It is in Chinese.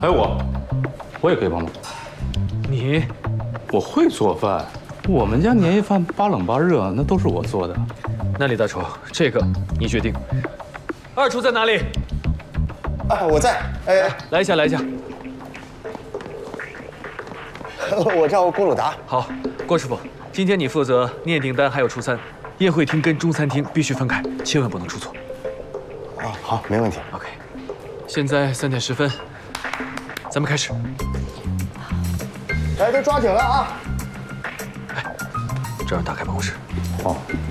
还有我也可以帮忙。 你， 我会做饭，我们家年夜饭8冷8热，那都是我做的。 那李大厨，这个你决定。二厨在哪里？ 啊，我在。 来一下，来一下。 我叫郭鲁达。 好，郭师傅，今天你负责念订单还有出餐，宴会厅跟中餐厅必须分开，千万不能出错。 啊，好，没问题。 OK， 现在3点10分，咱们开始。 来，都抓紧了啊！ 这样打开办公室。 哦。